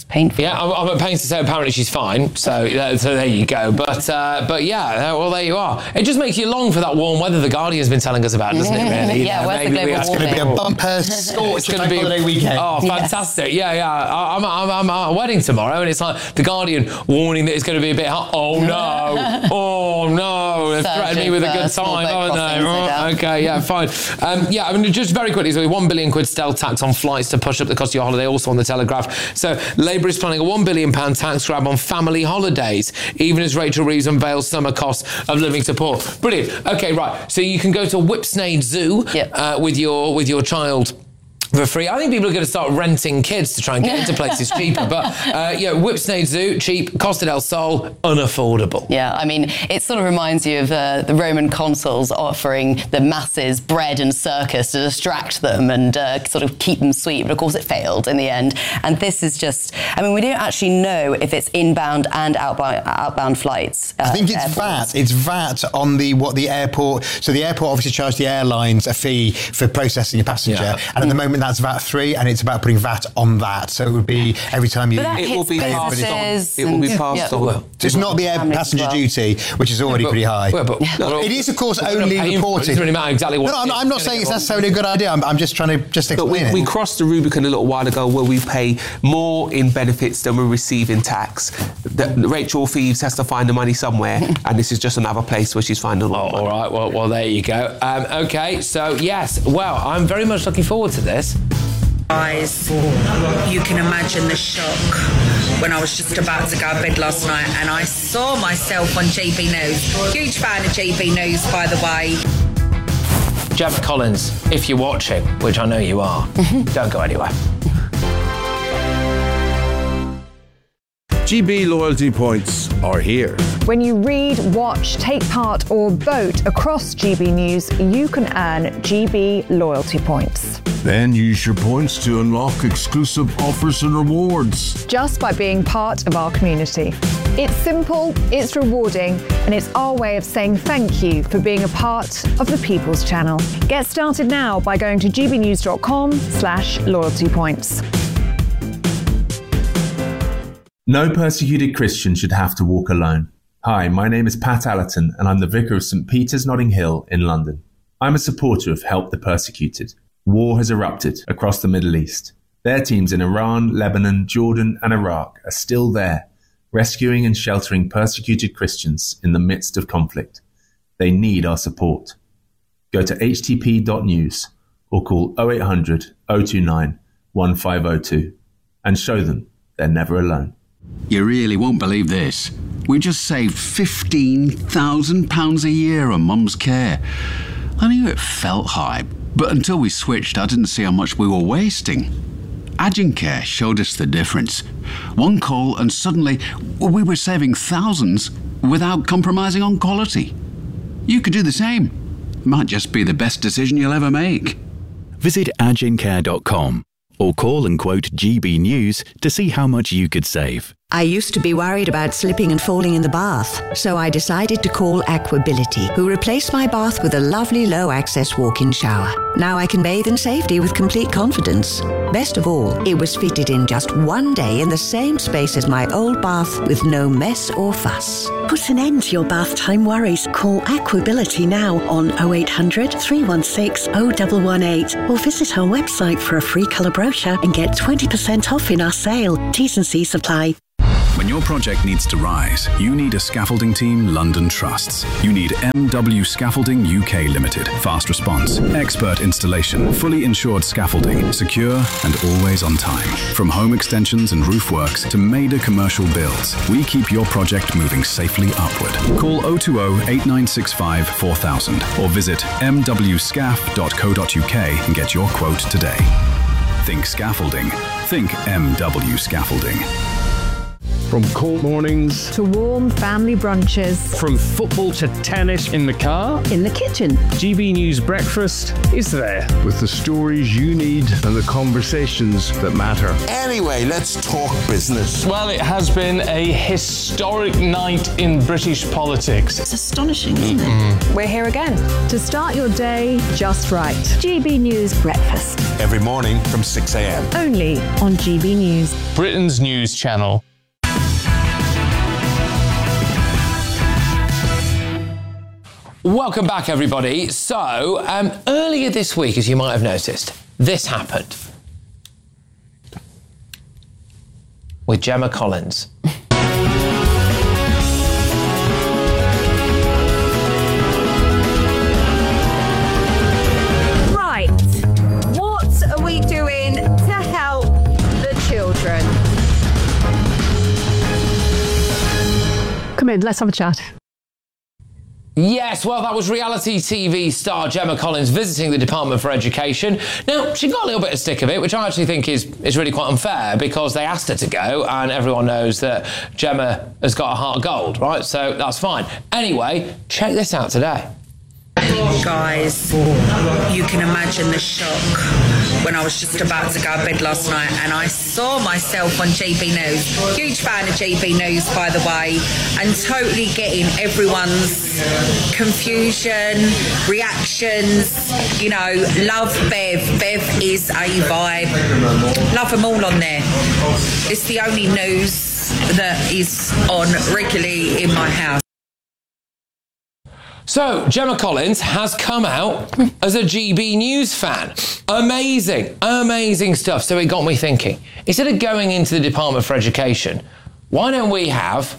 painful. Yeah, I'm at pains to say apparently she's fine, so there you go. But yeah, well, there you are. It just makes you long for that warm weather the Guardian's been telling us about, doesn't it, really? Yeah, where's the global warming? It's going to be a bumper scorch holiday weekend. Oh, fantastic. Yeah. I'm at a wedding tomorrow, and it's like the Guardian warning that it's going to be a bit hot. Oh, no. They've threatened me with a good time, haven't they? Oh, okay, yeah, fine. I mean, just very quickly, so £1 billion stealth tax on flights to push up the cost of your holiday, also on the Telegraph. So Labour is planning a £1 billion tax grab on family holidays, even as Rachel Reeves unveils summer costs of living support. Brilliant. Okay, right. So you can go to Whipsnade Zoo with your child for free. I think people are going to start renting kids to try and get into places cheaper. But Whipsnade Zoo, cheap. Costa del Sol, unaffordable. Yeah, I mean, it sort of reminds you of the Roman consuls offering the masses bread and circus to distract them and sort of keep them sweet. But of course, it failed in the end. And this is just, I mean, we don't actually know if it's inbound and outbound flights. I think it's VAT. It's VAT on the airport. So the airport obviously charged the airlines a fee for processing a passenger. Yeah. And at the moment, that's VAT-free, and it's about putting VAT on that. So it would be every time you... It will be passed on. It will be passed on. So it's not the air passenger duty, which is already pretty high. It is, of course, only reported. It doesn't really matter exactly what... No, I'm not saying it's necessarily a good idea. I'm just trying to explain it. We crossed the Rubicon a little while ago where we pay more in benefits than we receive in tax. Rachel Reeves has to find the money somewhere, and this is just another place where she's finding a lot of money. All right, well, there you go. Okay, so yes, well, I'm very much looking forward to this. Guys, you can imagine the shock when I was just about to go to bed last night and I saw myself on GB News. Huge fan of GB News, by the way. Gemma Collins, if you're watching, which I know you are, don't go anywhere. GB loyalty points are here. When you read, watch, take part or vote across GB News, you can earn GB loyalty points. Then use your points to unlock exclusive offers and rewards. Just by being part of our community. It's simple, it's rewarding, and it's our way of saying thank you for being a part of the People's Channel. Get started now by going to gbnews.com/loyalty points. No persecuted Christian should have to walk alone. Hi, my name is Pat Allerton and I'm the Vicar of St Peter's Notting Hill in London. I'm a supporter of Help the Persecuted. War has erupted across the Middle East. Their teams in Iran, Lebanon, Jordan and Iraq are still there, rescuing and sheltering persecuted Christians in the midst of conflict. They need our support. Go to htp.news or call 0800 029 1502 and show them they're never alone. You really won't believe this. We just saved £15,000 a year on Mum's care. I knew it felt high, but until we switched, I didn't see how much we were wasting. Agincare showed us the difference. One call and suddenly we were saving thousands without compromising on quality. You could do the same. Might just be the best decision you'll ever make. Visit agincare.com or call and quote GB News to see how much you could save. I used to be worried about slipping and falling in the bath, so I decided to call Aquability, who replaced my bath with a lovely low-access walk-in shower. Now I can bathe in safety with complete confidence. Best of all, it was fitted in just one day in the same space as my old bath with no mess or fuss. Put an end to your bath time worries. Call Aquability now on 0800 316 0118 or visit our website for a free colour brochure and get 20% off in our sale. T's and C's apply. When your project needs to rise, you need a scaffolding team London trusts. You need MW Scaffolding UK Limited. Fast response, expert installation, fully insured scaffolding, secure and always on time. From home extensions and roof works to major commercial builds, we keep your project moving safely upward. Call 020 8965 4000 or visit mwscaf.co.uk and get your quote today. Think scaffolding. Think MW Scaffolding. From cold mornings to warm family brunches. From football to tennis in the car. In the kitchen. GB News Breakfast is there. With the stories you need and the conversations that matter. Anyway, let's talk business. Well, it has been a historic night in British politics. It's astonishing, isn't it? We're here again to start your day just right. GB News Breakfast. Every morning from 6 a.m. Only on GB News. Britain's news channel. Welcome back, everybody. So, earlier this week, as you might have noticed, this happened with Gemma Collins. Right. What are we doing to help the children? Come in, let's have a chat. Yes, well, that was reality TV star Gemma Collins visiting the Department for Education. Now, she got a little bit of stick of it, which I actually think is really quite unfair, because they asked her to go, and everyone knows that Gemma has got a heart of gold, right? So that's fine. Anyway, check this out today. Guys, you can imagine the shock when I was just about to go to bed last night and I saw myself on GB News. Huge fan of GB News, by the way, and totally getting everyone's confusion, reactions. You know, love Bev. Bev is a vibe. Love them all on there. It's the only news that is on regularly in my house. So, Gemma Collins has come out as a GB News fan. Amazing, amazing stuff. So it got me thinking, instead of going into the Department for Education, why don't we have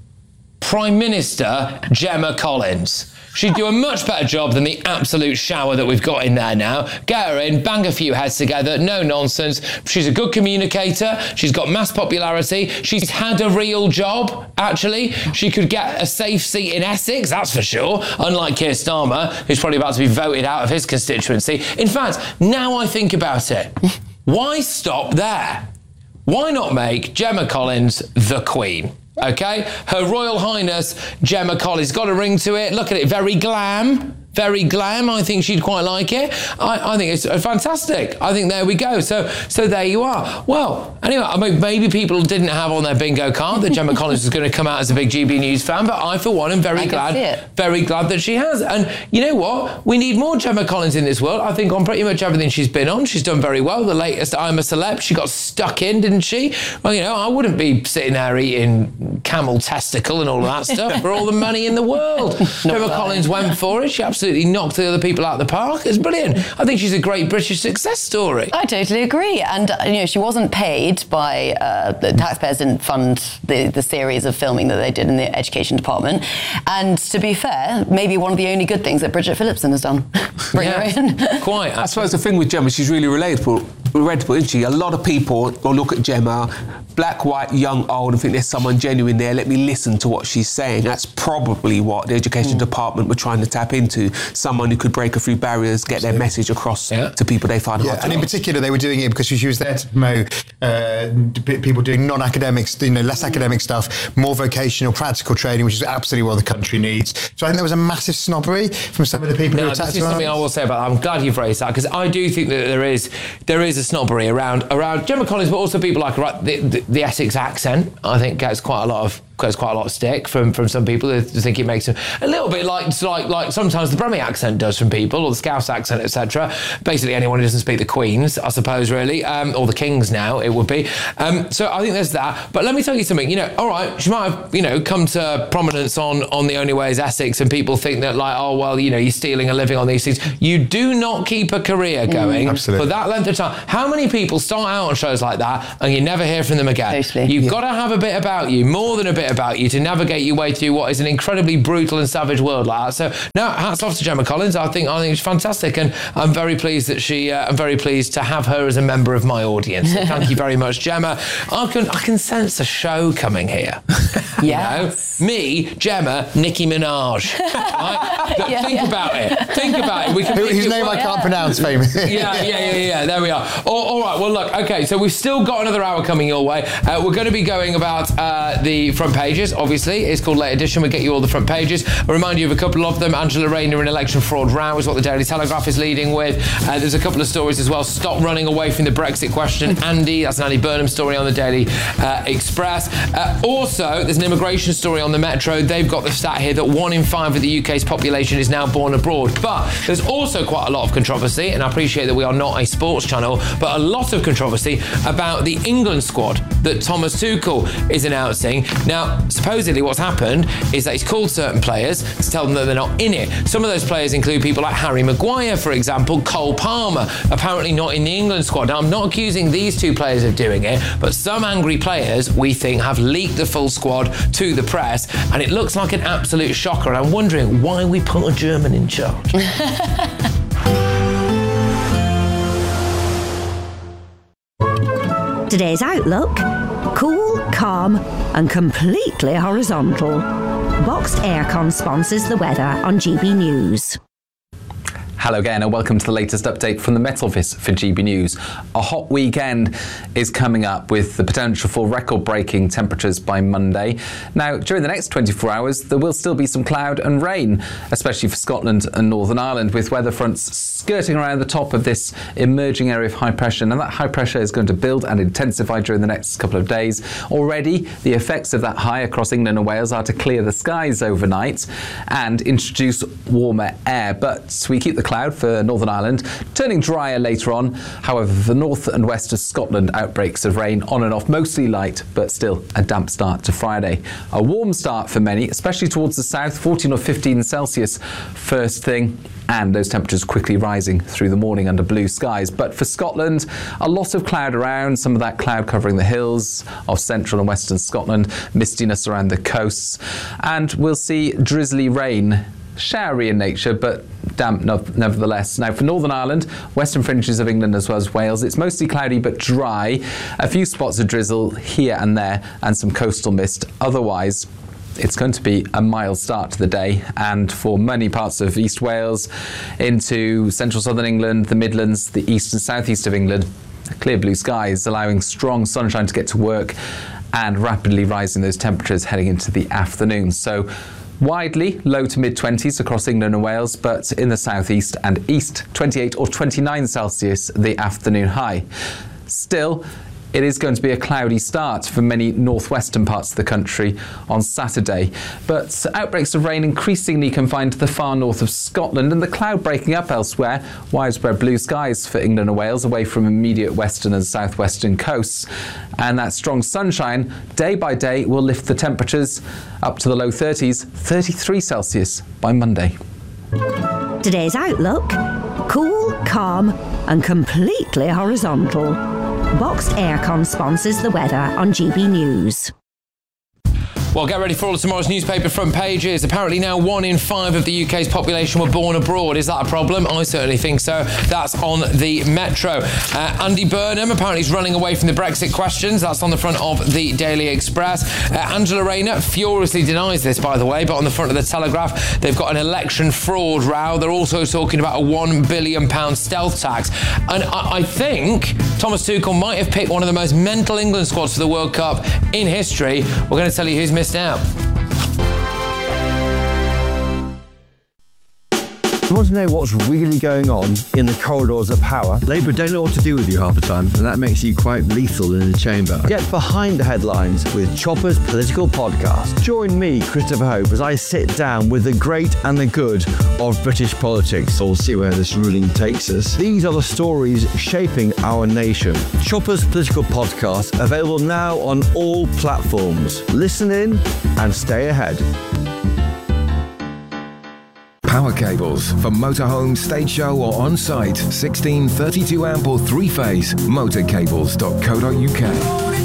Prime Minister Gemma Collins? She'd do a much better job than the absolute shower that we've got in there now. Get her in, bang a few heads together, no nonsense. She's a good communicator. She's got mass popularity. She's had a real job, actually. She could get a safe seat in Essex, that's for sure, unlike Keir Starmer, who's probably about to be voted out of his constituency. In fact, now I think about it, why stop there? Why not make Gemma Collins the Queen? Okay, Her Royal Highness Gemma Collins, got a ring to it. Look at it, very glam. Very glam. I think she'd quite like it. I think it's fantastic. I think there we go. So there you are. Well, anyway, I mean, maybe people didn't have on their bingo card that Gemma Collins was going to come out as a big GB News fan, but I, for one, am very glad that she has. And you know what? We need more Gemma Collins in this world. I think on pretty much everything she's been on, she's done very well. The latest I'm a Celeb, she got stuck in, didn't she? Well, you know, I wouldn't be sitting there eating camel testicle and all of that stuff for all the money in the world. Gemma Collins went for it. She absolutely knocked the other people out of the park. It's brilliant. I think she's a great British success story. I totally agree. And, you know, she wasn't paid by, the taxpayers didn't fund the series of filming that they did in the education department. And to be fair, maybe one of the only good things that Bridget Phillipson has done. Bring her in. Quite. I suppose the thing with Gemma, she's really relatable, isn't she? A lot of people will look at Gemma, black, white, young, old, and think there's someone genuine there. Let me listen to what she's saying. That's probably what the education department were trying to tap into. Someone who could break a few barriers, get their message across to people they find hard to and in particular, they were doing it because she was there to promote people doing non-academic, less academic stuff, more vocational, practical training, which is absolutely what the country needs. So I think there was a massive snobbery from some of the people who attacked her. This is something I will say about that. I'm glad you've raised that, because I do think that there is a snobbery around Gemma Collins, but also people like the Essex accent. I think gets quite a lot of stick from some people who think it makes them a little bit like sometimes the Brummie accent does from people, or the Scouse accent, etc. Basically anyone who doesn't speak the Queen's, I suppose, really, or the King's now it would be. So I think there's that. But let me tell you something, all right, she might have, come to prominence on The Only Way is Essex, and people think that you're stealing a living on these things. You do not keep a career going for that length of time. How many people start out on shows like that and you never hear from them again? You've got to have a bit about you, more than a bit bit about you to navigate your way through what is an incredibly brutal and savage world like that. So now, hats off to Gemma Collins. I think it's fantastic, and I'm very pleased that I'm very pleased to have her as a member of my audience. So thank you very much, Gemma. I can sense a show coming here. Yes. Me, Gemma, Nicki Minaj. Right? Think about it. We can His name I can't pronounce, famous. Yeah. There we are. All right. Well, look. Okay. So we've still got another hour coming your way. We're going to be going about the front pages. Obviously, it's called Late Edition. We'll get you all the front pages. I'll remind you of a couple of them. Angela Rayner in election fraud row is what the Daily Telegraph is leading with. There's a couple of stories as well. Stop running away from the Brexit question. That's an Andy Burnham story on the Daily Express. Also, there's an immigration story on the Metro. They've got the stat here that 1 in 5 of the UK's population is now born abroad. But there's also quite a lot of controversy, and I appreciate that we are not a sports channel, but a lot of controversy about the England squad that Thomas Tuchel is announcing. Now, supposedly what's happened is that he's called certain players to tell them that they're not in it. Some of those players include people like Harry Maguire, for example, Cole Palmer, apparently not in the England squad. Now, I'm not accusing these two players of doing it, but some angry players, we think, have leaked the full squad to the press, and it looks like an absolute shocker. And I'm wondering why we put a German in charge. Today's outlook: cool, calm and completely horizontal. Boxed Aircon sponsors the weather on GB News. Hello again and welcome to the latest update from the Met Office for GB News. A hot weekend is coming up with the potential for record-breaking temperatures by Monday. Now, during the next 24 hours, there will still be some cloud and rain, especially for Scotland and Northern Ireland, with weather fronts skirting around the top of this emerging area of high pressure. And that high pressure is going to build and intensify during the next couple of days. Already, the effects of that high across England and Wales are to clear the skies overnight and introduce warmer air. But we keep the cloud for Northern Ireland, turning drier later on. However, for the north and west of Scotland, outbreaks of rain on and off, mostly light, but still a damp start to Friday. A warm start for many, especially towards the south, 14 or 15 Celsius first thing, and those temperatures quickly rising through the morning under blue skies. But for Scotland, a lot of cloud around, some of that cloud covering the hills of central and western Scotland, mistiness around the coasts, and we'll see drizzly rain, showery in nature, but damp nevertheless. Now, for Northern Ireland, western fringes of England as well as Wales, it's mostly cloudy but dry. A few spots of drizzle here and there and some coastal mist. Otherwise, it's going to be a mild start to the day, and for many parts of East Wales into central southern England, the Midlands, the east and southeast of England, clear blue skies allowing strong sunshine to get to work and rapidly rising those temperatures heading into the afternoon. So widely low to mid-20s across England and Wales, but in the southeast and east, 28 or 29 Celsius the afternoon high. Still, it is going to be a cloudy start for many northwestern parts of the country on Saturday, but outbreaks of rain increasingly confined to the far north of Scotland, and the cloud breaking up elsewhere. Widespread blue skies for England and Wales away from immediate western and southwestern coasts, and that strong sunshine day by day will lift the temperatures up to the low 30s, 33 Celsius by Monday. Today's outlook: cool, calm and completely horizontal. Boxed Aircon sponsors the weather on GB News. Well, get ready for all of tomorrow's newspaper front pages. Apparently now 1 in 5 of the UK's population were born abroad. Is that a problem? I certainly think so. That's on the Metro. Andy Burnham apparently is running away from the Brexit questions. That's on the front of the Daily Express. Angela Rayner furiously denies this, by the way, but on the front of the Telegraph, they've got an election fraud row. They're also talking about a £1 billion stealth tax. And I think Thomas Tuchel might have picked one of the most mental England squads for the World Cup in history. We're going to tell you who's missed out. You want to know what's really going on in the corridors of power? Labour don't know what to do with you half the time, and that makes you quite lethal in the chamber. Get behind the headlines with Chopper's Political Podcast. Join me, Christopher Hope, as I sit down with the great and the good of British politics. We'll see where this ruling takes us. These are the stories shaping our nation. Chopper's Political Podcast, available now on all platforms. Listen in and stay ahead. Power cables for motorhome, stage show or on-site. 16, 32 amp or 3-phase. Motorcables.co.uk.